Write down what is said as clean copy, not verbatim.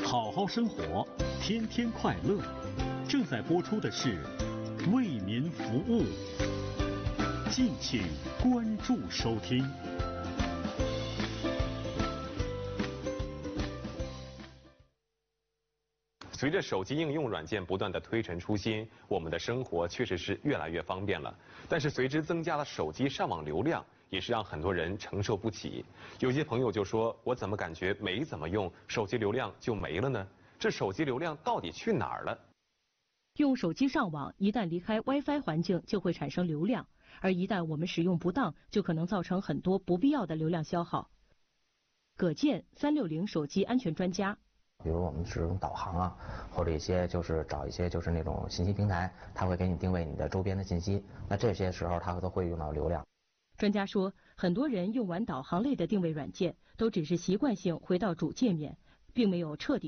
好好生活，天天快乐。正在播出的是为民服务，敬请关注收听。 随着手机应用软件不断的推陈出新，我们的生活确实是越来越方便了。但是随之增加了手机上网流量，也是让很多人承受不起。有些朋友就说，我怎么感觉没怎么用，手机流量就没了呢？这手机流量到底去哪儿了？ 用手机上网，一旦离开 WiFi 环境，就会产生流量，而一旦我们使用不当，就可能造成很多不必要的流量消耗。葛健，360手机安全专家。 比如我们使用导航啊，或者找一些那种信息平台，它会给你定位你的周边的信息。那这些时候它都会用到流量。 专家说，很多人用完导航类的定位软件，都只是习惯性回到主界面，并没有彻底